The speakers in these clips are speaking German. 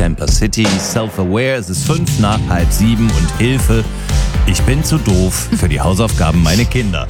Camper City, Self-Aware, es ist 6:55 und Hilfe. Ich bin zu doof für die Hausaufgaben meiner Kinder.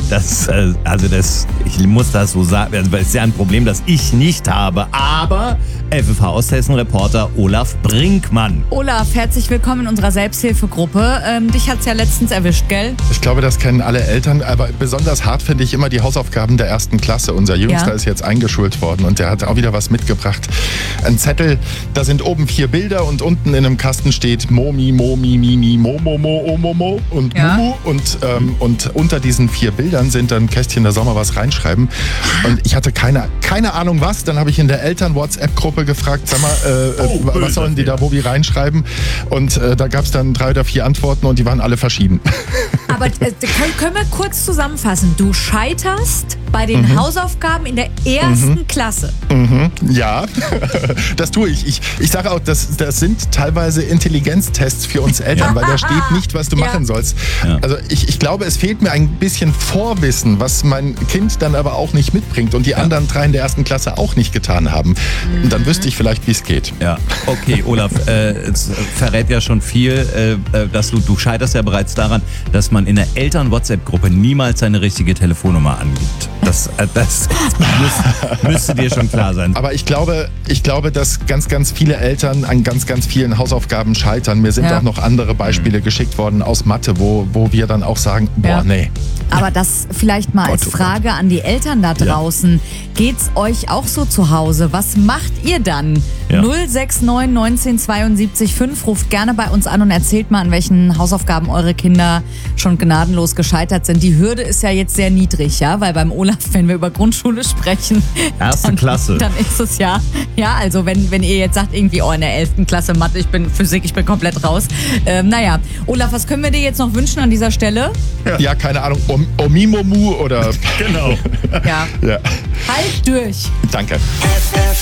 Ich muss das so sagen, das ist ja ein Problem, das ich nicht habe. Aber FFH Osthessen-Reporter Olaf Brinkmann. Olaf, herzlich willkommen in unserer Selbsthilfegruppe. Dich hat's ja letztens erwischt, gell? Ich glaube, das kennen alle Eltern, aber besonders hart finde ich immer die Hausaufgaben der 1. Klasse. Unser Jüngster ist jetzt eingeschult worden und der hat auch wieder was mitgebracht. Ein Zettel, da sind oben 4 Bilder und unten in einem Kasten steht Momi, Momi, Mimi, Momo, Mo, Omomo und Mumu. Und unter diesen 4 Bildern sind dann Kästchen, da soll man was reinschreiben. Und ich hatte keine Ahnung was. Dann habe ich in der Eltern-WhatsApp-Gruppe gefragt, sag mal, was sollen die da Wobi reinschreiben? Und da gab es dann 3 oder 4 Antworten und die waren alle verschieden. Aber können wir kurz zusammenfassen? Du scheiterst bei den Hausaufgaben in der 1. Klasse. Ja, das tue ich. Ich sage auch, das sind teilweise Intelligenztests für uns Eltern, weil da steht nicht, was du machen sollst. Ja. Also ich glaube, es fehlt mir ein bisschen Vorwissen, was mein Kind dann aber auch nicht mitbringt und die anderen 3 in der 1. Klasse auch nicht getan haben. Und dann wüsste ich vielleicht, wie es geht. Ja, okay, Olaf, es verrät ja schon viel, dass du scheiterst ja bereits daran, dass man in der Eltern-WhatsApp-Gruppe niemals seine richtige Telefonnummer angibt. Das müsste dir schon klar sein. Aber ich glaube, dass ganz, ganz viele Eltern an ganz, ganz vielen Hausaufgaben scheitern. Mir sind auch noch andere Beispiele geschickt worden aus Mathe, wo wir dann auch sagen, nee. Aber das vielleicht mal als Frage an die Eltern da draußen. Geht's euch auch so zu Hause? Was macht ihr dann? Ja. 069 19 72 5. Ruft gerne bei uns an und erzählt mal, an welchen Hausaufgaben eure Kinder schon gnadenlos gescheitert sind. Die Hürde ist ja jetzt sehr niedrig, ja, weil beim Olaf, wenn wir über Grundschule sprechen, 1. Klasse. Dann ist es ja, also wenn ihr jetzt sagt, irgendwie, in der 11. Klasse Mathe, Physik, ich bin komplett raus. Olaf, was können wir dir jetzt noch wünschen an dieser Stelle? Ja, keine Ahnung, Omimomu oder... Genau. Ja. Ja. Halt durch. Danke.